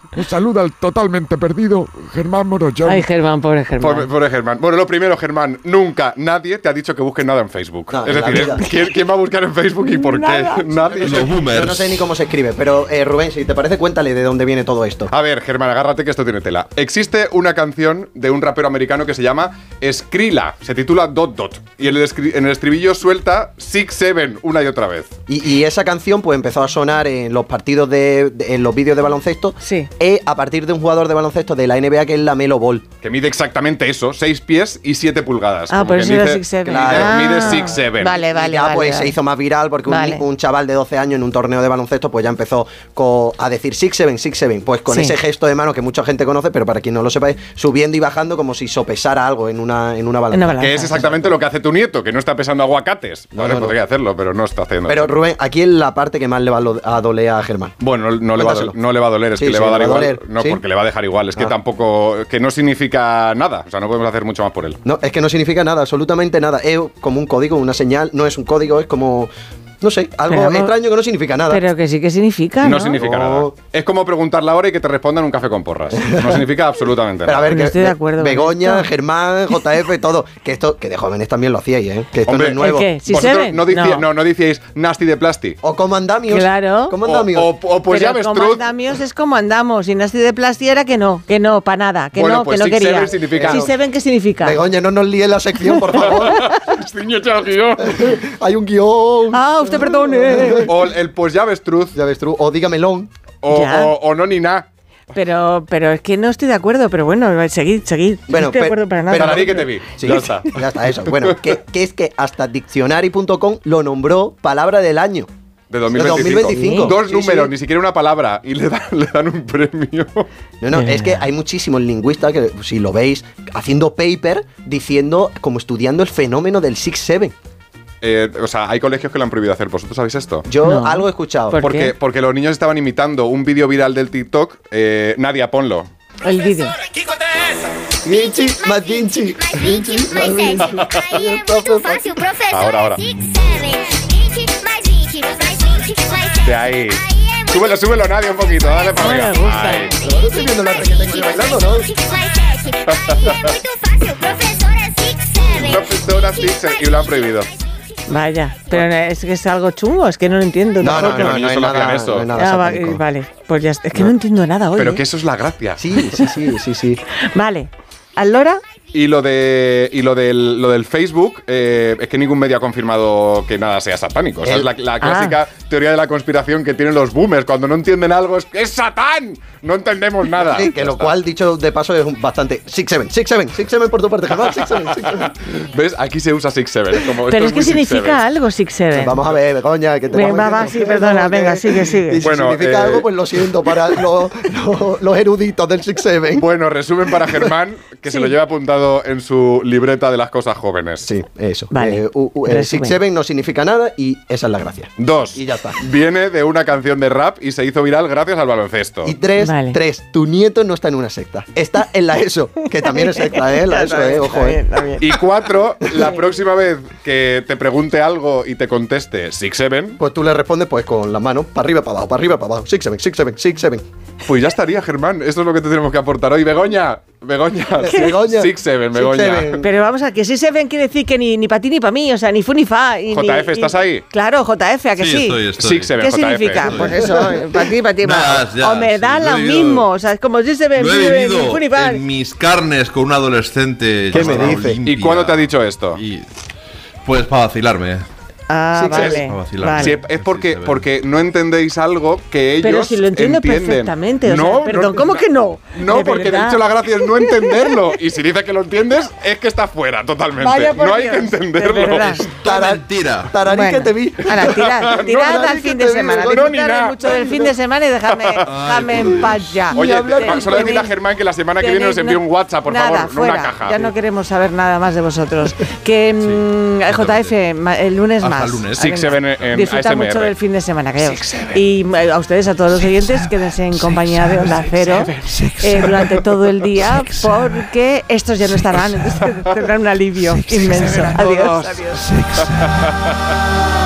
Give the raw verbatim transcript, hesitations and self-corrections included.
Os saluda el totalmente perdido Germán Morochón. Ay, Germán, pobre Germán. Pobre, pobre Germán. Bueno, lo primero, Germán, nunca nadie te ha dicho que busques nada en Facebook. No, es en decir, ¿quién, ¿quién va a buscar en Facebook y por qué? Nadie. Los boomers. Yo no sé ni cómo se escribe, pero eh, Rubén, si te parece, cuéntale de dónde viene todo esto. A ver, Germán, agárrate que esto tiene tela. Existe una canción de un rapero americano que se llama Skrilla. Se titula Dot Dot. Y en el, escri- en el estribillo suelta Six Seven una y otra vez. Y, y esa canción pues empezó a sonar en los partidos de, de- en los vídeos de baloncesto. Sí. eh, a partir de un jugador de baloncesto de la N B A que es la Melo Ball. Que mide exactamente eso, seis pies y siete pulgadas. Ah, Como por quien eso era dice, six seven. mide- Claro. Mide Ah, Six Seven. Vale, vale, y ya vale, pues vale. se hizo más viral porque un, Vale. un chaval de doce años en un torneo de baloncesto pues ya empezó co- a decir Six Seven, Six Seven. Pues con Sí. ese gesto de mano que mucha gente conoce, pero para quien no lo sepa es subiendo y bajando como si sopesara algo en una, en una balanza. En una balanza. Que es exactamente lo que hace tu nieto, que no está pesando aguacates. No, Vale, no, no. podría hacerlo, pero no está haciendo. Pero Rubén, aquí es la parte que más le va a lo- a doler a Germán. Bueno, no, no le va a, Cuéntaselo. no le va a doler, es Sí, que le sí, va a dar le va a igual. doler. No, ¿Sí? porque le va a dejar igual. Es que Ah. tampoco. Que no significa nada. O sea, no podemos hacer mucho más por él. No, es que no significa nada, absolutamente nada. Es como un código, una señal, no es un código, es como, no sé, algo Pero vamos- extraño que no significa nada. Pero que sí que significa, No ¿no? significa No. nada. Es como preguntar la hora y que te respondan un café con porras. No significa absolutamente Pero a nada. ver, No que estoy de Be- acuerdo con Begoña, esto. Germán, J F, todo. Que esto, que de jóvenes también lo hacíais, ¿eh? Que esto Hombre, no es nuevo. ¿el qué? ¿Sí Vosotros Seven? no, decía- No. no, no decíais nasty de plasti. O como andamios. Claro. Como O, andamios. o- o pues Pero ya ves, como Trud. andamios es como andamos. Y Nasty de Plasti era que no, que no, para nada, que Bueno, no, pues que no Six quería. Seven significa- Six Seven, ¿qué significa? Begoña, no nos líe la sección, por favor. Niño, echa el guión. Hay un guión. Ah, usted perdone. O el pues ya ves, Trud. Ya ves tú. O dígamelón. O, Ya. o, o no ni nada. Pero, pero es que no estoy de acuedo, pero bueno, seguid, seguid. Bueno, no estoy de pe- acuerdo para nada. pero Tararí que te vi. Sí, Ya está. Ya está, eso. Bueno, que, que es que hasta diccionary punto com lo nombró palabra del año. De dos mil De dos mil veinticinco. veinticinco. Dos Sí, números, sí. ni siquiera una palabra. Y le dan, le dan un premio. No, no, De es que verdad. hay muchísimos lingüistas que, si lo veis, haciendo paper diciendo, como estudiando el fenómeno del Six Seven. Eh, o sea, hay colegios que lo han prohibido hacer. ¿Vosotros sabéis esto? Yo No. algo he escuchado. ¿Por Porque, qué? porque los niños estaban imitando un vídeo viral del TikTok. Eh, Nadia, ponlo. El vídeo. Vinci, más Vinci, Vinci, más Vinci. Aí é muito fácil, professor. Ahora, ahora. Six, seven, vinte mais vinte mais vinte mais sete. De ahí. Aí é muito Súbelo, súbelo, Nadia, un poquito. Dale para No me arriba. gusta. Ahí. Estoy viendo la requeta que bailando, ¿no? vinte mais sete. Aí é muito fácil, professora. Six, seven. Profesora Six, y lo han prohibido. Vaya, pero es que es algo chungo, es que no lo entiendo. No, no, tampoco. no, Los no, niños es solo nada, hacían eso. no es nada Ah, va- satánico. vale, pues ya está. Es que no, entiendo nada hoy. Pero ¿eh? que eso es la gracia. Sí, sí, sí, sí, sí. Vale, ¿Allora? Y lo de y lo del, lo del Facebook, eh, es que ningún medio ha confirmado que nada sea satánico. O sea, El- es la, la clásica teoría de la conspiración que tienen los boomers. Cuando no entienden algo, es ¡es Satán! No entendemos nada. Sí, que Ya lo está. cual, dicho de paso, es un bastante. Six, seven, six, seven, six, seven por tu parte, Germán. Six, seven, six, seven. ¿Ves? Aquí se usa Six Seven. Como, esto Pero es que muy Six significa Seven. algo, Six Seven. Vamos a ver, Begoña, que te Venga, vamos va, diciendo sí, que perdona, no, venga, que- sigue, sigue. Y si Bueno, significa eh, algo, pues lo siento para los, los, los eruditos del Six Seven. Bueno, resumen para Germán, que se lo lleva apuntado en su libreta de las cosas jóvenes. Sí, eso. Vale. Eh, u- u- el Resumen. Six Seven no significa nada y esa es la gracia. Dos. Y ya está. Viene de una canción de rap y se hizo viral gracias al baloncesto. Y tres, Vale. tres, tu nieto no está en una secta. Está en la ESO, que también es secta, ¿eh? La ESO, ¿eh? Ojo, ¿eh? Y cuatro, la próxima vez que te pregunte algo y te conteste Six Seven, Pues tú le respondes pues con las manos para arriba, para abajo, para arriba, para abajo. Six, seven, six, seven, six, seven. pues ya estaría, Germán. Esto es lo que te tenemos que aportar hoy. Begoña, Begoña. ¿Qué? Begoña. Six Seven, Six, Begoña. seven. Pero vamos a que Six Seven quiere decir que ni, ni para ti ni para mí, o sea, ni fu ni fa. Y J F, ni- ¿estás y- ahí? Claro, J F, ¿a que sí? Sí, estoy, estoy. Six Seven, ¿Qué J F. significa? Estoy. Pues eso, para ti, para ti, Nada, para ya, O me sí, da lo lo he mismo, vivido. o sea, es como Six Seven, Lo he ni vivido fu ni fa. en mis carnes con un adolescente. ¿Qué me llamado dice? Olimpia. ¿Y cuándo te ha dicho esto? Y, pues para vacilarme. Ah, Six vale. Seven. Vacilar. vale. Sí, es porque, Six Seven. porque no entendéis algo que ellos Pero si lo entiendo entienden. perfectamente, o sea, No, perdón, no, ¿cómo que no? No, De porque de verdad. hecho la gracia es no entenderlo. Y si dices que lo entiendes, es que está fuera totalmente. Vaya por no hay Dios, que de entenderlo. verdad. Todo Tara- mentira. Tararí Bueno, que te vi. ahora, tirad, tirad No, al que fin te de vi, semana. no, ni Disfrutad nada. mucho del fin de semana y dejadme, dejadme en paz ya. Oye, hablar- te- solo decirle a Germán que la semana que viene nos Tenéis envíe un WhatsApp, por nada, favor, no fuera. una caja. Ya no queremos saber nada más de vosotros. Que mm, J F, ma- el lunes Hasta más. el lunes. Ah, Six venga. Seven en Disfrutad A S M R. mucho del fin de semana, que Y eh, a ustedes, a todos los oyentes, quédense en compañía de Onda Cero eh, durante todo el día, porque estos ya no estarán, entonces tendrán un alivio inmenso. Adiós. Adiós.